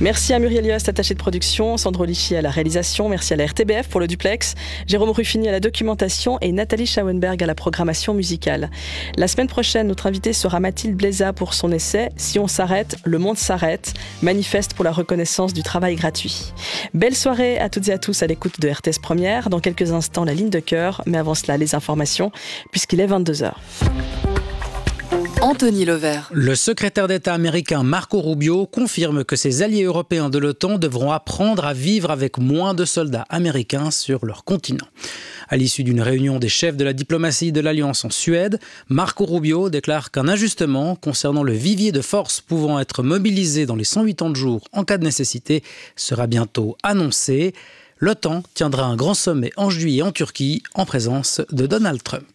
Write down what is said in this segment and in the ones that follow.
Merci à Muriel Yost, attachée de production, Sandro Lichy à la réalisation, merci à la RTBF pour le duplex, Jérôme Ruffini à la documentation et Nathalie Schauenberg à la programmation musicale. La semaine prochaine, notre invitée sera Mathilde Bléza pour son essai « Si on s'arrête, le monde s'arrête », manifeste pour la reconnaissance du travail gratuit. Belle soirée à toutes et à tous à l'écoute de RTS Première. Dans quelques instants, la ligne de cœur, mais avant cela, les informations, puisqu'il est 22h. Anthony Levert. Le secrétaire d'État américain Marco Rubio confirme que ses alliés européens de l'OTAN devront apprendre à vivre avec moins de soldats américains sur leur continent. À l'issue d'une réunion des chefs de la diplomatie de l'Alliance en Suède, Marco Rubio déclare qu'un ajustement concernant le vivier de forces pouvant être mobilisé dans les 180 jours en cas de nécessité sera bientôt annoncé. L'OTAN tiendra un grand sommet en juillet en Turquie en présence de Donald Trump.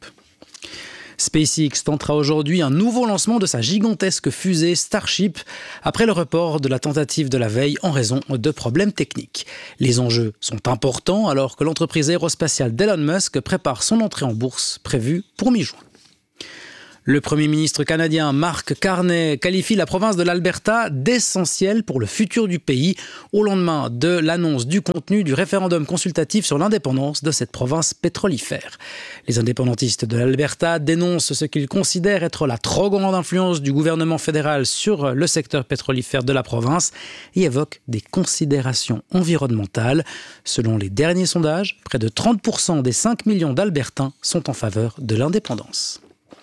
SpaceX tentera aujourd'hui un nouveau lancement de sa gigantesque fusée Starship après le report de la tentative de la veille en raison de problèmes techniques. Les enjeux sont importants alors que l'entreprise aérospatiale d'Elon Musk prépare son entrée en bourse prévue pour mi-juin. Le Premier ministre canadien Mark Carney qualifie la province de l'Alberta d'essentielle pour le futur du pays au lendemain de l'annonce du contenu du référendum consultatif sur l'indépendance de cette province pétrolifère. Les indépendantistes de l'Alberta dénoncent ce qu'ils considèrent être la trop grande influence du gouvernement fédéral sur le secteur pétrolifère de la province et évoquent des considérations environnementales. Selon les derniers sondages, près de 30% des 5 millions d'Albertains sont en faveur de l'indépendance.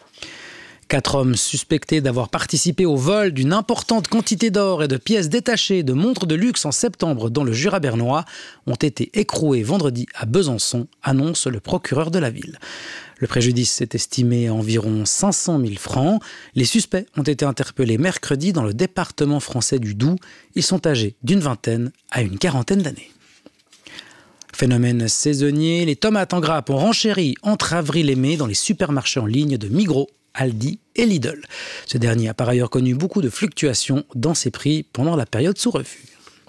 4 hommes suspectés d'avoir participé au vol d'une importante quantité d'or et de pièces détachées de montres de luxe en septembre dans le Jura bernois ont été écroués vendredi à Besançon, annonce le procureur de la ville. Le préjudice est estimé à environ 500 000 francs. Les suspects ont été interpellés mercredi dans le département français du Doubs. Ils sont âgés d'une vingtaine à une quarantaine d'années. Phénomène saisonnier, les tomates en grappe ont renchéri entre avril et mai dans les supermarchés en ligne de Migros, Aldi et Lidl. Ce dernier a par ailleurs connu beaucoup de fluctuations dans ses prix pendant la période sous revue.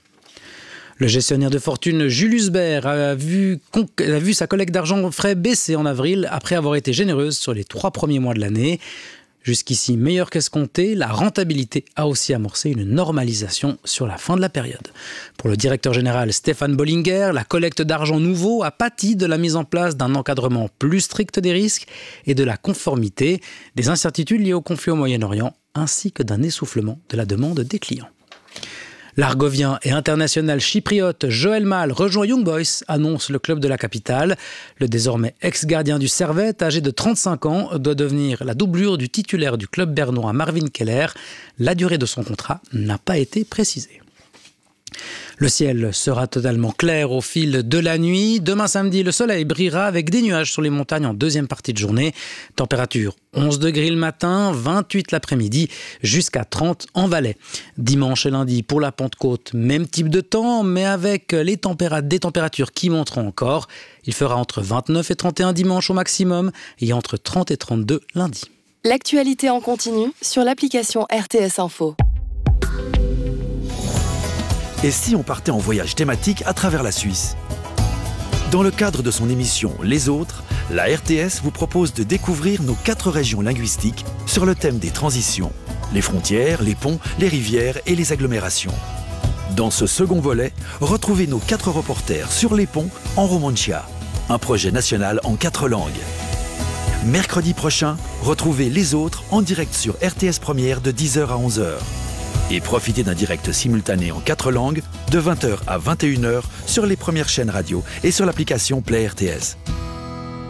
Le gestionnaire de fortune Julius Baer a vu sa collecte d'argent frais baisser en avril après avoir été généreuse sur les 3 premiers mois de l'année. Jusqu'ici meilleur qu'escompté, la rentabilité a aussi amorcé une normalisation sur la fin de la période. Pour le directeur général Stéphane Bollinger, la collecte d'argent nouveau a pâti de la mise en place d'un encadrement plus strict des risques et de la conformité, des incertitudes liées au conflit au Moyen-Orient, ainsi que d'un essoufflement de la demande des clients. L'Argovien et international chypriote Joël Mal rejoint Young Boys, annonce le club de la capitale. Le désormais ex-gardien du Servette, âgé de 35 ans, doit devenir la doublure du titulaire du club bernois Marvin Keller. La durée de son contrat n'a pas été précisée. Le ciel sera totalement clair au fil de la nuit. Demain samedi, le soleil brillera avec des nuages sur les montagnes en deuxième partie de journée. Température 11 degrés le matin, 28 l'après-midi, jusqu'à 30 en Valais. Dimanche et lundi pour la Pentecôte, même type de temps, mais avec des températures qui monteront encore. Il fera entre 29 et 31 dimanche au maximum et entre 30 et 32 lundi. L'actualité en continu sur l'application RTS Info. Et si on partait en voyage thématique à travers la Suisse ? Dans le cadre de son émission Les Autres, la RTS vous propose de découvrir nos 4 régions linguistiques sur le thème des transitions, les frontières, les ponts, les rivières et les agglomérations. Dans ce second volet, retrouvez nos 4 reporters sur les ponts en Romancia, un projet national en 4 langues. Mercredi prochain, retrouvez Les Autres en direct sur RTS Première de 10h à 11h. Et profitez d'un direct simultané en 4 langues de 20h à 21h sur les premières chaînes radio et sur l'application Play RTS.